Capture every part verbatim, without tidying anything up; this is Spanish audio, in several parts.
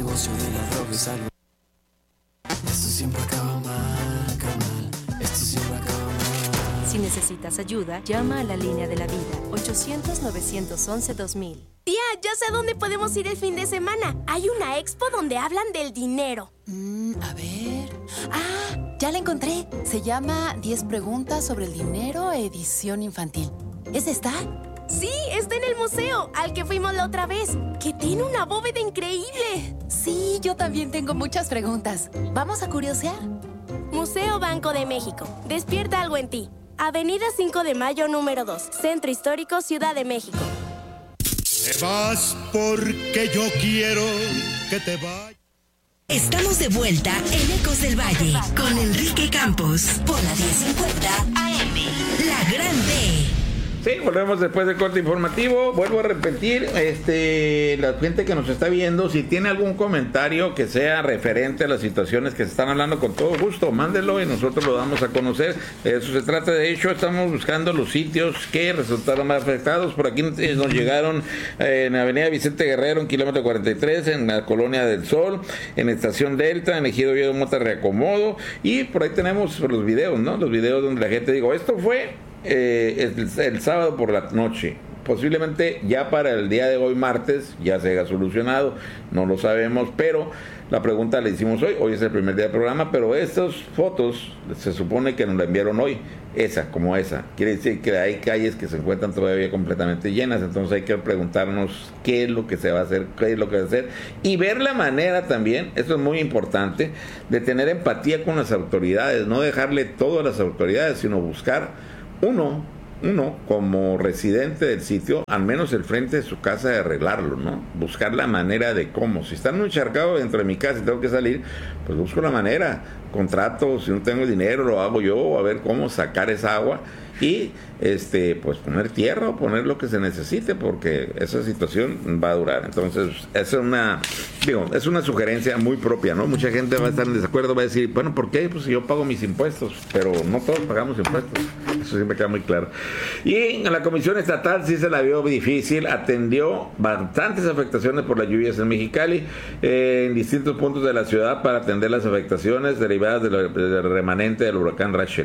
negocio de la droga es algo. Esto siempre acaba mal, carnal. Esto siempre acaba mal. Si necesitas ayuda, llama a la línea de la vida, ochocientos, novecientos once, dos mil. Tía, ya sé a dónde podemos ir el fin de semana. Hay una expo donde hablan del dinero. Mm, a ver... ¡Ah! Ya la encontré. Se llama diez preguntas sobre el dinero, edición infantil. ¿Es esta? Sí, está en el museo, al que fuimos la otra vez, que tiene una bóveda increíble. Sí, yo también tengo muchas preguntas. ¿Vamos a curiosear? Museo Banco de México. Despierta algo en ti. Avenida cinco de Mayo, número dos. Centro Histórico, Ciudad de México. Te vas porque yo quiero que te vayas. Estamos de vuelta en Ecos del Valle con Enrique Campos por la diez cincuenta A M, La Grande. Sí, volvemos después del corte informativo. Vuelvo a repetir, este, la gente que nos está viendo, si tiene algún comentario que sea referente a las situaciones que se están hablando, con todo gusto, mándelo y nosotros lo damos a conocer. De eso se trata. De hecho, estamos buscando los sitios que resultaron más afectados. Por aquí nos llegaron eh, en Avenida Vicente Guerrero, en kilómetro cuarenta y tres, en la Colonia del Sol, en Estación Delta, en Ejido Viejo Mota Reacomodo, y por ahí tenemos los videos, ¿no? Los videos donde la gente digo, esto fue Eh, el, el sábado por la noche. Posiblemente ya para el día de hoy, martes, ya se haya solucionado, no lo sabemos, pero la pregunta la hicimos hoy. Hoy es el primer día del programa, pero estas fotos se supone que nos la enviaron hoy, esa como esa. Quiere decir que hay calles que se encuentran todavía completamente llenas, entonces hay que preguntarnos qué es lo que se va a hacer, qué es lo que va a hacer, y ver la manera también, esto es muy importante, de tener empatía con las autoridades, no dejarle todo a las autoridades, sino buscar Uno, uno como residente del sitio, al menos el frente de su casa, de arreglarlo, ¿no? Buscar la manera de cómo. Si está en un encharcado dentro de mi casa y tengo que salir, pues busco la manera. Contrato, si no tengo dinero, lo hago yo, a ver cómo sacar esa agua y este pues poner tierra o poner lo que se necesite, porque esa situación va a durar. Entonces, es una digo, es una sugerencia muy propia, ¿no? Mucha gente va a estar en desacuerdo, va a decir, bueno, ¿por qué? Pues si yo pago mis impuestos, pero no todos pagamos impuestos. Eso siempre queda muy claro. Y en la Comisión Estatal sí se la vio difícil, atendió bastantes afectaciones por las lluvias en Mexicali, eh, en distintos puntos de la ciudad, para atender las afectaciones derivadas del de remanente del huracán Rachel.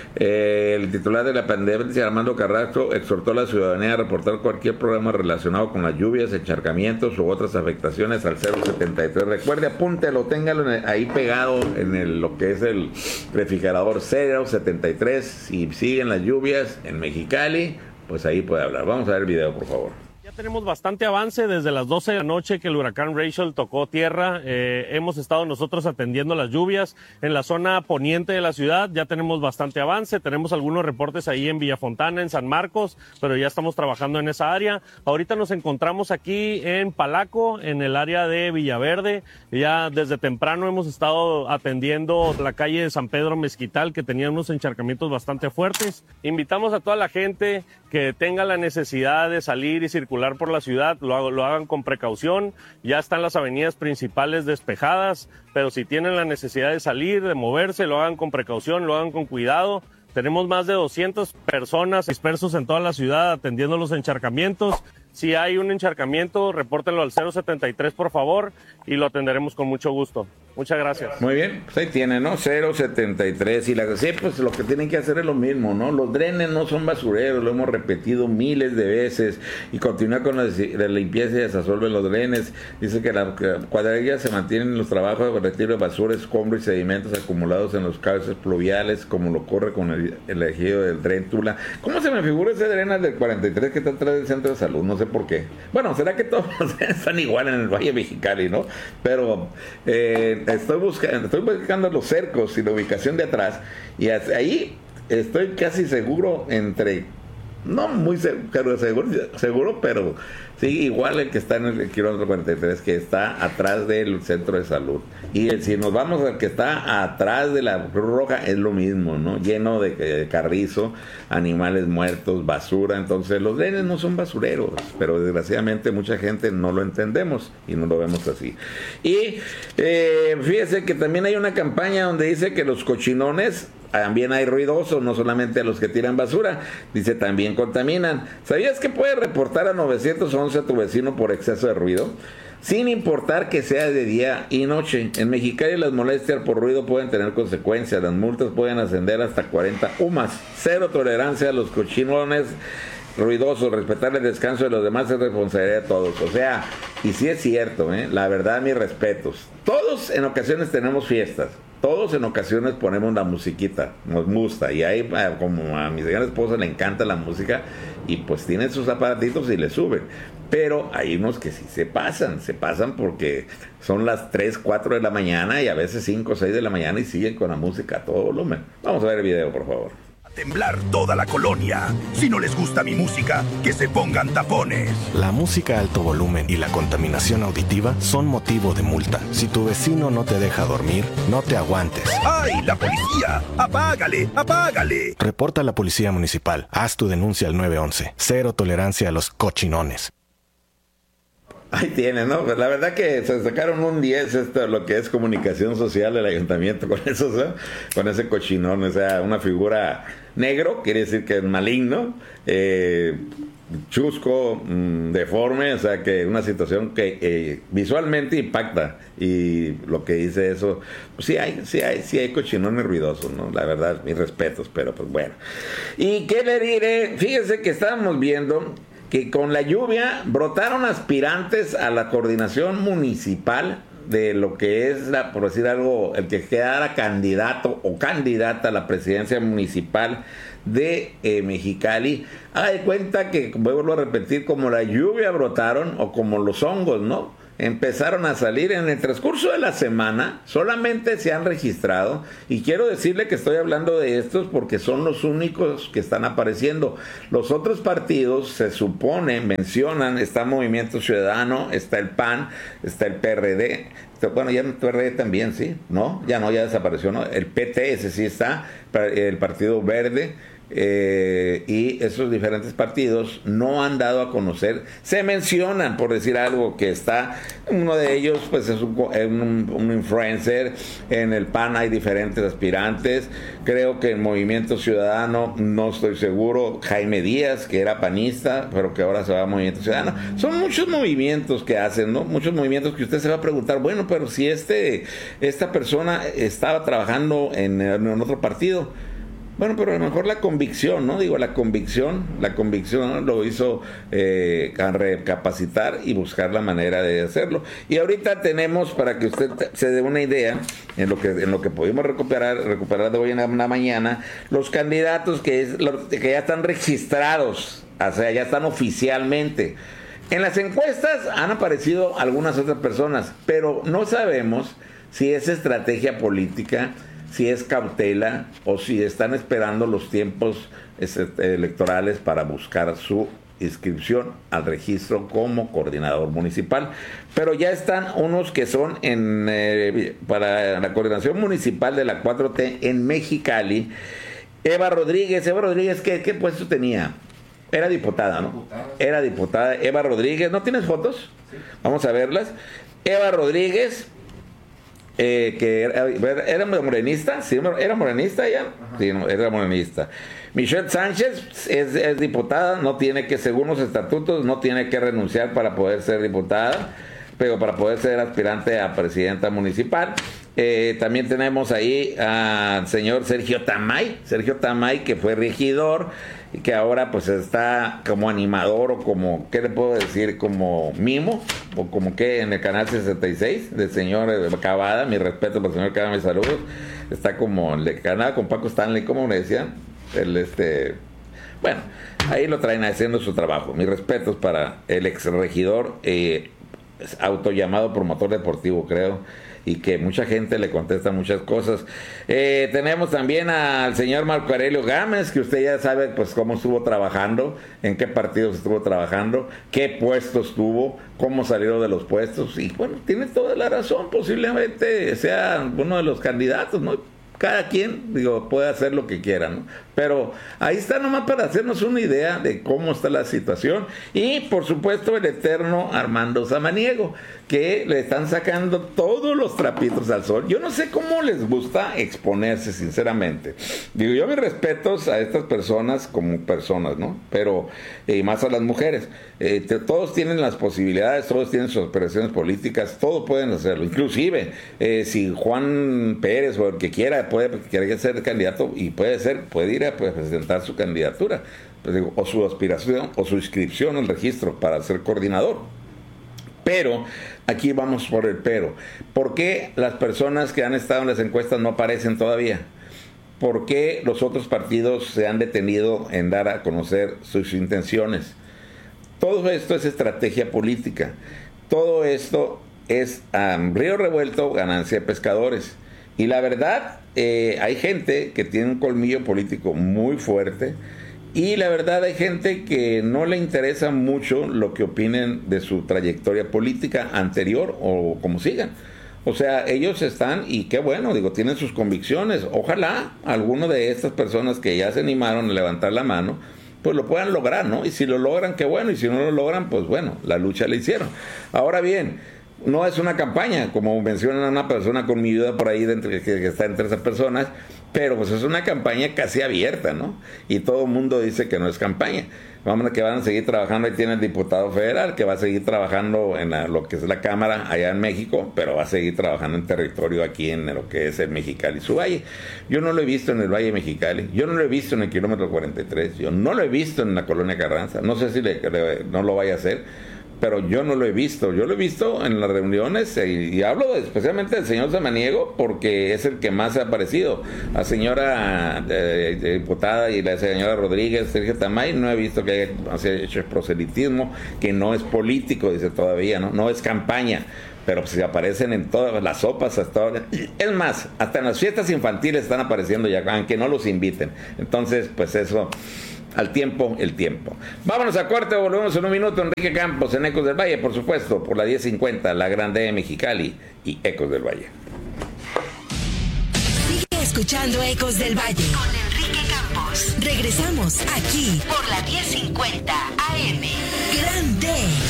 Eh, el titular de la pandemia, Armando Carrasco, exhortó a la ciudadanía a reportar cualquier problema relacionado con las lluvias, encharcamientos u otras afectaciones al cero setenta y tres. Recuerde, apúntelo, téngalo ahí pegado en el, lo que es el refrigerador, cero setenta y tres. Si siguen las lluvias en Mexicali, pues ahí puede hablar. Vamos a ver el video, por favor. Ya tenemos bastante avance desde las doce de la noche que el huracán Rachel tocó tierra. Eh, hemos estado nosotros atendiendo las lluvias en la zona poniente de la ciudad. Ya tenemos bastante avance. Tenemos algunos reportes ahí en Villafontana, en San Marcos, pero ya estamos trabajando en esa área. Ahorita nos encontramos aquí en Palaco, en el área de Villaverde. Ya desde temprano hemos estado atendiendo la calle de San Pedro Mezquital, que tenía unos encharcamientos bastante fuertes. Invitamos a toda la gente que tenga la necesidad de salir y circular por la ciudad, lo, lo hagan con precaución. Ya están las avenidas principales despejadas, pero si tienen la necesidad de salir, de moverse, lo hagan con precaución, lo hagan con cuidado. Tenemos más de doscientas personas dispersos en toda la ciudad atendiendo los encharcamientos. Si hay un encharcamiento, repórtenlo al cero setenta y tres, por favor, y lo atenderemos con mucho gusto. Muchas gracias. Muy bien, pues ahí tiene, ¿no? cero setenta y tres. Y la sí, pues lo que tienen que hacer es lo mismo, ¿no? Los drenes no son basureros, lo hemos repetido miles de veces. Y continúa con la, la limpieza y desasolve los drenes. Dice que la cuadrilla se mantiene en los trabajos de retiro de basura, escombros y sedimentos acumulados en los cauces pluviales, como lo ocurre con el, el ejido del Dren Tula. ¿Cómo se me figura ese dren del cuarenta y tres que está atrás del centro de salud? No sé por qué. Bueno, será que todos están igual en el Valle Mexicali, ¿no? Pero eh, estoy buscando, estoy buscando los cercos y la ubicación de atrás, y ahí estoy casi seguro, entre no muy seguro, seguro, seguro pero sí, igual el que está en el kilómetro cuarenta y tres, que está atrás del centro de salud. Y el, si nos vamos al que está atrás de la Cruz Roja, es lo mismo, ¿no? Lleno de, de carrizo, animales muertos, basura. Entonces los drenes no son basureros, pero desgraciadamente mucha gente no lo entendemos y no lo vemos así. Y eh, fíjese que también hay una campaña donde dice que los cochinones también hay ruidosos, no solamente a los que tiran basura, dice también contaminan. ¿Sabías que puedes reportar a nueve once a tu vecino por exceso de ruido? sin importar que sea de día y noche. En Mexicali las molestias por ruido pueden tener consecuencias. Las multas pueden ascender hasta cuarenta U M A S. Cero tolerancia a los cochinones ruidosos. Respetar el descanso de los demás es responsabilidad de todos. O sea, y sí es cierto, ¿eh? La verdad, mis respetos. Todos en ocasiones tenemos fiestas. Todos en ocasiones ponemos la musiquita, nos gusta, y ahí como a mi señora esposa le encanta la música, y pues tienen sus aparatitos y le suben, pero hay unos que sí se pasan, se pasan porque son las tres, cuatro de la mañana, y a veces cinco, seis de la mañana, y siguen con la música a todo volumen. Vamos a ver el video, por favor. Temblar toda la colonia. Si no les gusta mi música, que se pongan tapones. La música a alto volumen y la contaminación auditiva son motivo de multa. Si tu vecino no te deja dormir, no te aguantes. ¡Ay, la policía! ¡Apágale, apágale! Reporta a la policía municipal. Haz tu denuncia al nueve once. Cero tolerancia a los cochinones. Ahí tienen, ¿no? Pues la verdad que se sacaron un diez esto, lo que es comunicación social del ayuntamiento con eso, ¿no? Con ese cochinón, o sea, una figura negro, quiere decir que es maligno, eh, chusco, mmm, deforme, o sea, que una situación que eh, visualmente impacta, y lo que dice eso, pues sí hay, sí hay, sí hay cochinones ruidosos, ¿no? La verdad, mis respetos, pero pues bueno. ¿Y qué le diré? Fíjense que estábamos viendo que con la lluvia brotaron aspirantes a la coordinación municipal de lo que es, la, por decir algo, el que quedara candidato o candidata a la presidencia municipal de eh, Mexicali. Haga de cuenta que, vuelvo a repetir, como la lluvia brotaron, o como los hongos, ¿no? Empezaron a salir en el transcurso de la semana. Solamente se han registrado, y quiero decirle que estoy hablando de estos porque son los únicos que están apareciendo. Los otros partidos, se supone, mencionan, está Movimiento Ciudadano, está el P A N, está el P R D, bueno, ya el P R D también, sí, ¿no? Ya no, ya desapareció, ¿no? El P T, ese sí está, el Partido Verde. Eh, y esos diferentes partidos no han dado a conocer, se mencionan, por decir algo, que está uno de ellos, pues es un, un, un influencer. En el P A N hay diferentes aspirantes, creo que en Movimiento Ciudadano no estoy seguro, Jaime Díaz, que era panista pero que ahora se va a Movimiento Ciudadano. Son muchos movimientos que hacen, ¿no? Muchos movimientos que usted se va a preguntar, bueno, pero si este esta persona estaba trabajando en, en otro partido. Bueno, pero a lo mejor la convicción, ¿no? Digo, la convicción, la convicción, ¿no? Lo hizo eh, recapacitar y buscar la manera de hacerlo. Y ahorita tenemos, para que usted se dé una idea, en lo que en lo que pudimos recuperar, recuperar de hoy en la, en la mañana, los candidatos que, es, los, que ya están registrados, o sea, ya están oficialmente. En las encuestas han aparecido algunas otras personas, pero no sabemos si es estrategia política, si es cautela, o si están esperando los tiempos electorales para buscar su inscripción al registro como coordinador municipal. Pero ya están unos que son en eh, para la coordinación municipal de la cuatro T en Mexicali. Eva Rodríguez, Eva Rodríguez, ¿qué, qué puesto tenía? Era diputada, ¿no? Diputada. Era diputada. Eva Rodríguez, ¿no tienes fotos? Sí. Vamos a verlas. Eva Rodríguez, Eh, que era, era morenista, sí, era morenista ya, sí, no, era morenista. Michelle Sánchez es, es diputada, no tiene que, según los estatutos, no tiene que renunciar para poder ser diputada, pero para poder ser aspirante a presidenta municipal. Eh, también tenemos ahí al señor Sergio Tamay, Sergio Tamay, que fue regidor y que ahora pues está como animador, o como, ¿qué le puedo decir? Como mimo, o como que en el canal sesenta y seis del señor Cavada. Mi respeto para el señor Cavada, mis saludos. Está como en el canal con Paco Stanley, ¿cómo me decían? El este bueno, ahí lo traen haciendo su trabajo. Mis respetos para el ex regidor, eh, autollamado promotor deportivo, creo, y que mucha gente le contesta muchas cosas. Eh, tenemos también al señor Marco Aurelio Gámez, que usted ya sabe pues cómo estuvo trabajando, en qué partidos estuvo trabajando, qué puestos tuvo, cómo salió de los puestos, y bueno, tiene toda la razón, posiblemente sea uno de los candidatos, ¿no? Cada quien, digo, puede hacer lo que quiera, ¿no? Pero ahí está nomás para hacernos una idea de cómo está la situación. Y, por supuesto, el eterno Armando Samaniego, que le están sacando todo los trapitos al sol. Yo no sé cómo les gusta exponerse, sinceramente. Digo, yo mis respetos a estas personas como personas, ¿no? Pero, y eh, más a las mujeres. Eh, te, todos tienen las posibilidades, todos tienen sus aspiraciones políticas, todos pueden hacerlo. Inclusive, eh, si Juan Pérez o el que quiera puede quiere ser candidato y puede ser, puede ir a pues, presentar su candidatura, pues, digo, o su aspiración, o su inscripción al registro para ser coordinador. Pero, aquí vamos por el pero. ¿Por qué las personas que han estado en las encuestas no aparecen todavía? ¿Por qué los otros partidos se han detenido en dar a conocer sus intenciones? Todo esto es estrategia política. Todo esto es um, río revuelto, ganancia de pescadores. Y la verdad, eh, hay gente que tiene un colmillo político muy fuerte. Y la verdad hay gente que no le interesa mucho lo que opinen de su trayectoria política anterior o como sigan. O sea, ellos están, y qué bueno, digo, tienen sus convicciones. Ojalá alguno de estas personas que ya se animaron a levantar la mano, pues lo puedan lograr, ¿no? Y si lo logran, qué bueno, y si no lo logran, pues bueno, la lucha la hicieron. Ahora bien, no es una campaña, como menciona una persona con mi ayuda por ahí, de entre, que, que está entre esas personas, pero pues es una campaña casi abierta, ¿no? Y todo el mundo dice que no es campaña. Vamos a que van a seguir trabajando. Ahí tiene el diputado federal que va a seguir trabajando en la, lo que es la Cámara allá en México, pero va a seguir trabajando en territorio aquí en lo que es el Mexicali, su valle. Yo no lo he visto en el Valle Mexicali, yo no lo he visto en el kilómetro cuarenta y tres, yo no lo he visto en la colonia Carranza, no sé si le, le, no lo vaya a hacer, pero yo no lo he visto. Yo lo he visto en las reuniones y, y hablo especialmente del señor Samaniego porque es el que más ha aparecido. La señora eh, diputada y la señora Rodríguez, Sergio Tamay, no he visto que haya hecho proselitismo, que no es político, dice todavía, ¿no? No es campaña. Pero pues, si aparecen en todas las sopas, hasta ahora. Es más, hasta en las fiestas infantiles están apareciendo ya, aunque no los inviten. Entonces, pues eso... Al tiempo, el tiempo. Vámonos a corte, volvemos en un minuto. Enrique Campos en Ecos del Valle, por supuesto, por la diez cincuenta, la Grande de Mexicali y Ecos del Valle. Sigue escuchando Ecos del Valle con Enrique Campos. Regresamos aquí por la diez cincuenta A M. Grande.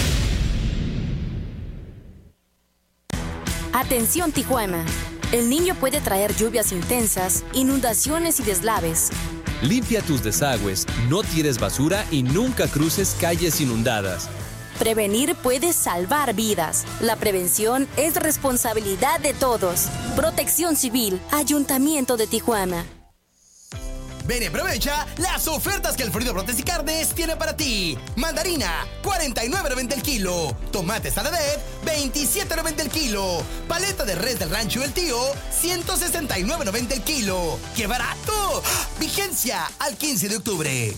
Atención, Tijuana. El niño puede traer lluvias intensas, inundaciones y deslaves. Limpia tus desagües, no tires basura y nunca cruces calles inundadas. Prevenir puede salvar vidas. La prevención es responsabilidad de todos. Protección Civil, Ayuntamiento de Tijuana. Ven y aprovecha las ofertas que el Florido Brotes y Carnes tiene para ti. Mandarina, cuarenta y nueve noventa el kilo. Tomate saladet, veintisiete noventa el kilo. Paleta de res del Rancho El Tío, ciento sesenta y nueve noventa el kilo. ¡Qué barato! Vigencia al quince de octubre.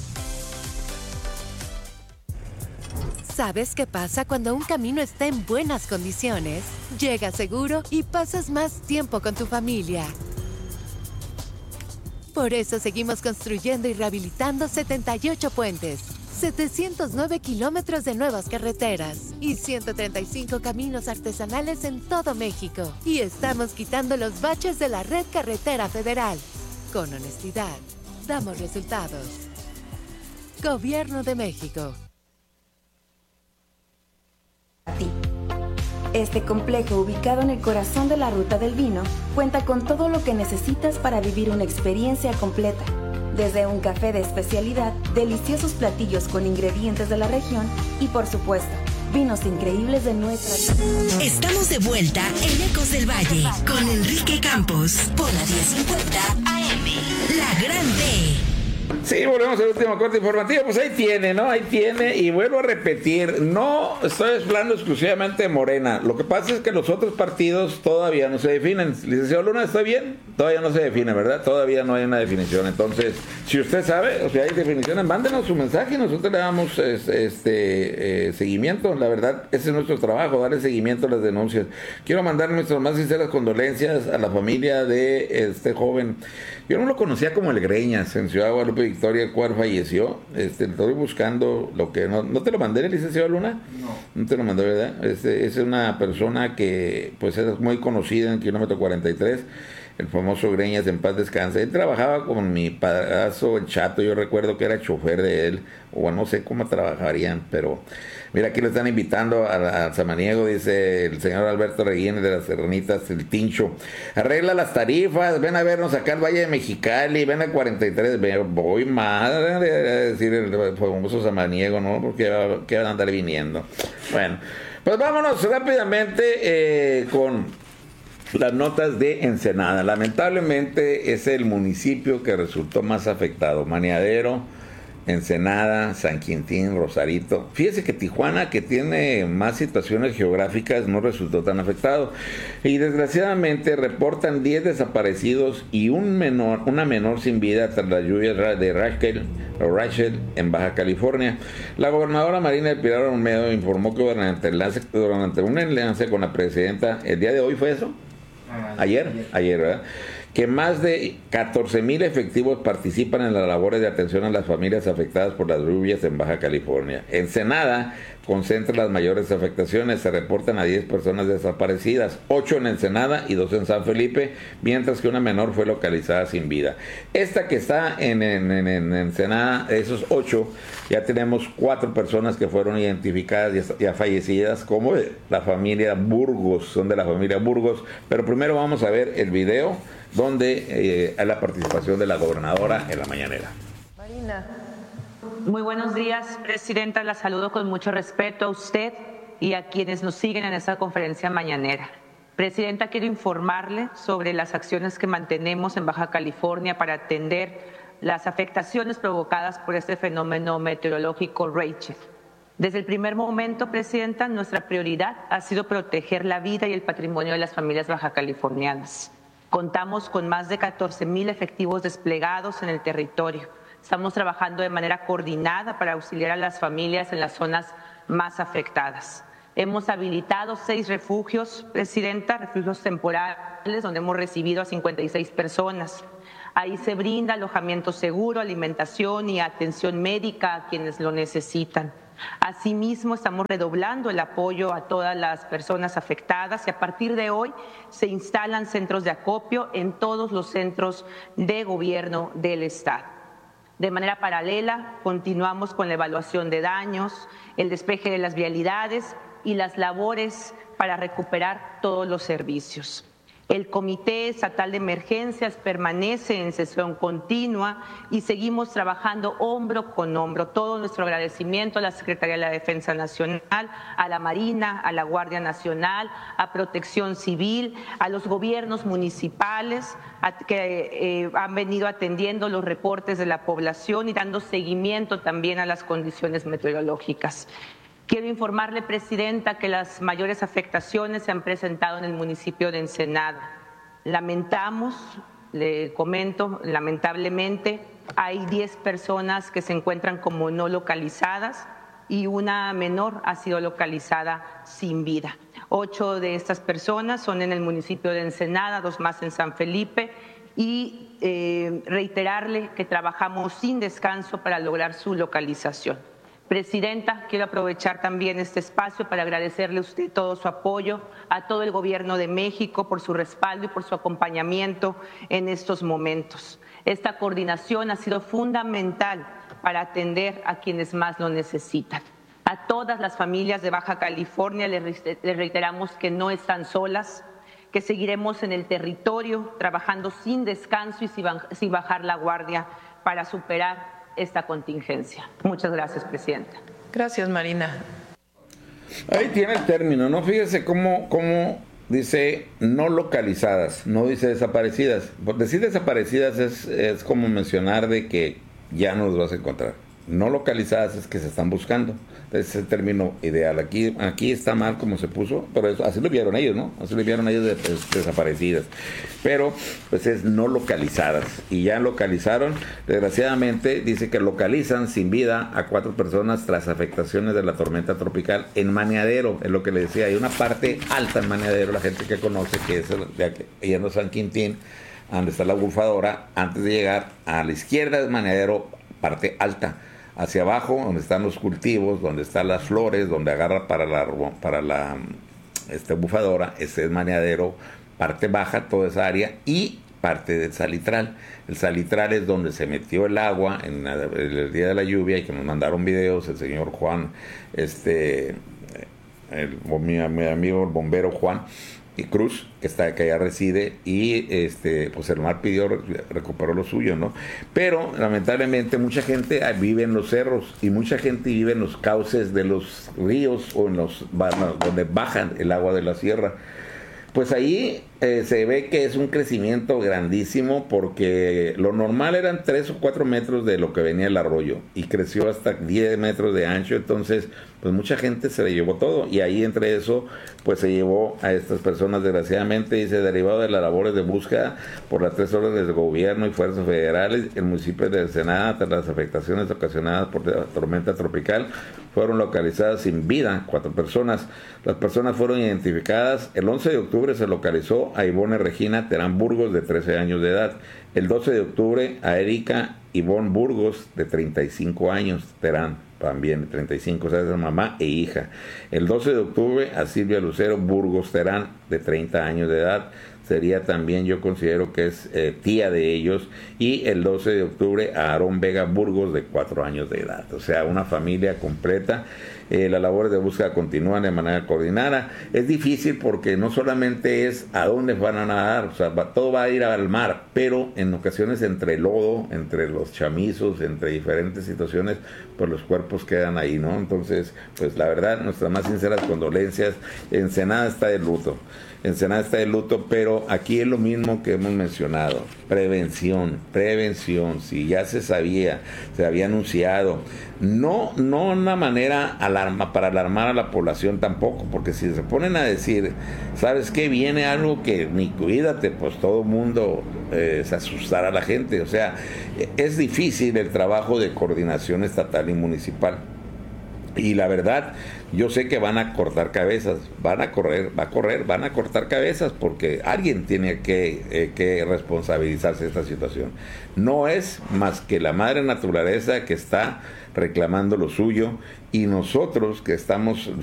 ¿Sabes qué pasa cuando un camino está en buenas condiciones? Llegas seguro y pasas más tiempo con tu familia. Por eso seguimos construyendo y rehabilitando setenta y ocho puentes, setecientos nueve kilómetros de nuevas carreteras y ciento treinta y cinco caminos artesanales en todo México. Y estamos quitando los baches de la red carretera federal. Con honestidad, damos resultados. Gobierno de México. Este complejo, ubicado en el corazón de la Ruta del Vino, cuenta con todo lo que necesitas para vivir una experiencia completa. Desde un café de especialidad, deliciosos platillos con ingredientes de la región y, por supuesto, vinos increíbles de nuestra... Estamos de vuelta en Ecos del Valle con Enrique Campos por la diez cincuenta A M. La Grande. Sí, volvemos al último corte informativo. Pues ahí tiene, ¿no? Ahí tiene. Y vuelvo a repetir, no estoy hablando exclusivamente de Morena. Lo que pasa es que los otros partidos todavía no se definen. Licenciado Luna, ¿está bien? Todavía no se define, ¿verdad? Todavía no hay una definición. Entonces, si usted sabe, o si hay definiciones, mándenos su mensaje y nosotros le damos este, este eh, seguimiento. La verdad, ese es nuestro trabajo, darle seguimiento a las denuncias. Quiero mandar nuestras más sinceras condolencias a la familia de este joven. Yo no lo conocía como el Greñas, en Ciudad Guadalupe Victoria, el cual falleció. Este, estoy buscando lo que... ¿No, ¿no te lo mandé, licenciado Luna? No. No te lo mandé, ¿verdad? Este, es una persona que pues es muy conocida en kilómetro cuarenta y tres. el famoso Greñas, en paz descanse. Él trabajaba con mi padrazo, el Chato, yo recuerdo que era chofer de él, o no sé cómo trabajarían, pero mira, aquí lo están invitando a, a Samaniego, dice el señor Alberto Reguín de las Serranitas, el Tincho. Arregla las tarifas, ven a vernos acá al Valle de Mexicali, ven a cuarenta y tres, voy madre, a decir el famoso Samaniego, ¿no? Porque que van a andar viniendo. Bueno, pues vámonos rápidamente eh, con las notas de Ensenada. Lamentablemente es el municipio que resultó más afectado. Maniadero, Ensenada, San Quintín, Rosarito. Fíjese que Tijuana, que tiene más situaciones geográficas, no resultó tan afectado. Y desgraciadamente reportan diez desaparecidos y un menor, una menor sin vida tras las lluvias de Rachel, Rachel en Baja California. La gobernadora Marina del Pilar Olmedo informó que durante, el enlace, durante un enlace con la presidenta, el día de hoy fue eso, ayer, ayer, ayer ¿verdad?, que más de catorce mil efectivos participan en las labores de atención a las familias afectadas por las lluvias en Baja California. Ensenada concentra las mayores afectaciones, se reportan a diez personas desaparecidas, ocho en Ensenada y dos en San Felipe, mientras que una menor fue localizada sin vida. Esta que está en, en, en, en Ensenada, esos ocho, ya tenemos cuatro personas que fueron identificadas y ya fallecidas, como la familia Burgos, son de la familia Burgos, pero primero vamos a ver el video donde eh, hay la participación de la gobernadora en la mañanera. Marina. Muy buenos días, Presidenta. La saludo con mucho respeto a usted y a quienes nos siguen en esta conferencia mañanera. Presidenta, quiero informarle sobre las acciones que mantenemos en Baja California para atender las afectaciones provocadas por este fenómeno meteorológico Rachel. Desde el primer momento, Presidenta, nuestra prioridad ha sido proteger la vida y el patrimonio de las familias bajacalifornianas. Contamos con más de catorce mil efectivos desplegados en el territorio. Estamos trabajando de manera coordinada para auxiliar a las familias en las zonas más afectadas. Hemos habilitado seis refugios, Presidenta, refugios temporales, donde hemos recibido a cincuenta y seis personas. Ahí se brinda alojamiento seguro, alimentación y atención médica a quienes lo necesitan. Asimismo, estamos redoblando el apoyo a todas las personas afectadas y a partir de hoy se instalan centros de acopio en todos los centros de gobierno del Estado. De manera paralela, continuamos con la evaluación de daños, el despeje de las vialidades y las labores para recuperar todos los servicios. El Comité Estatal de Emergencias permanece en sesión continua y seguimos trabajando hombro con hombro. Todo nuestro agradecimiento a la Secretaría de la Defensa Nacional, a la Marina, a la Guardia Nacional, a Protección Civil, a los gobiernos municipales a, que eh, han venido atendiendo los reportes de la población y dando seguimiento también a las condiciones meteorológicas. Quiero informarle, Presidenta, que las mayores afectaciones se han presentado en el municipio de Ensenada. Lamentamos, le comento, lamentablemente, hay diez personas que se encuentran como no localizadas y una menor ha sido localizada sin vida. Ocho de estas personas son en el municipio de Ensenada, dos más en San Felipe y eh, reiterarle que trabajamos sin descanso para lograr su localización. Presidenta, quiero aprovechar también este espacio para agradecerle a usted todo su apoyo, a todo el Gobierno de México por su respaldo y por su acompañamiento en estos momentos. Esta coordinación ha sido fundamental para atender a quienes más lo necesitan. A todas las familias de Baja California les reiteramos que no están solas, que seguiremos en el territorio trabajando sin descanso y sin bajar la guardia para superar esta contingencia. Muchas gracias, Presidenta. Gracias, Marina. Ahí tiene el término, ¿no? Fíjese cómo, cómo dice no localizadas, no dice desaparecidas. Por decir desaparecidas es, es como mencionar de que ya no los vas a encontrar. No localizadas es que se están buscando. Ese es el término ideal. Aquí, aquí está mal como se puso, pero eso, así lo vieron ellos, ¿no? Así lo vieron ellos de, de, desaparecidas. Pero, pues es no localizadas. Y ya localizaron, desgraciadamente, dice que localizan sin vida a cuatro personas tras afectaciones de la tormenta tropical en Maniadero, es lo que le decía. Hay una parte alta en Maniadero, la gente que conoce, que es el, de, yendo a San Quintín, donde está la bufadora, antes de llegar a la izquierda es Maniadero, parte alta. Hacia abajo, donde están los cultivos, donde están las flores, donde agarra para la para la este, bufadora, ese es Maniadero, parte baja, toda esa área, y parte del salitral. El salitral es donde se metió el agua en la, el día de la lluvia, y que nos mandaron videos el señor Juan, este, el, mi, mi amigo el bombero Juan y Cruz, que está que allá reside, y este pues el mar pidió, recuperó lo suyo, ¿no? Pero lamentablemente mucha gente vive en los cerros, y mucha gente vive en los cauces de los ríos, o en los donde bajan el agua de la sierra. Pues ahí eh, se ve que es un crecimiento grandísimo, porque lo normal eran tres o cuatro metros de lo que venía el arroyo, y creció hasta diez metros de ancho. Entonces pues mucha gente se le llevó todo, y ahí entre eso pues se llevó a estas personas, desgraciadamente. Dice: derivado de las labores de búsqueda por las tres órdenes del gobierno y fuerzas federales, el municipio de Ensenada, tras las afectaciones ocasionadas por la tormenta tropical, fueron localizadas sin vida cuatro personas. Las personas fueron identificadas. El once de octubre se localizó a Ivonne Regina Terán Burgos, de trece años de edad. El doce de octubre a Erika Ivonne Burgos, de treinta y cinco años, Terán también de treinta y cinco, o sea, es mamá e hija. El doce de octubre a Silvia Lucero Burgos Terán, de treinta años de edad. Sería también, yo considero que es eh, tía de ellos. Y el doce de octubre a Aarón Vega Burgos, de cuatro años de edad. O sea, una familia completa. Eh, las labores de búsqueda continúan de manera coordinada. Es difícil porque no solamente es a dónde van a nadar, o sea, va, todo va a ir al mar, pero en ocasiones entre lodo, entre los chamizos, entre diferentes situaciones, pues los cuerpos quedan ahí, ¿no? Entonces, pues la verdad, nuestras más sinceras condolencias. Ensenada está de luto. Ensenada está de luto, pero aquí es lo mismo que hemos mencionado: prevención, prevención. Si ya se sabía, se había anunciado, no, no una manera alarma para alarmar a la población tampoco, porque si se ponen a decir, ¿sabes qué? Viene algo que ni cuídate, pues todo el mundo eh, se asustará a la gente. O sea, es difícil el trabajo de coordinación estatal y municipal. Y la verdad, yo sé que van a cortar cabezas, van a correr, va a correr, van a cortar cabezas, porque alguien tiene que, eh, que responsabilizarse de esta situación. No es más que la madre naturaleza que está reclamando lo suyo, y nosotros que estamos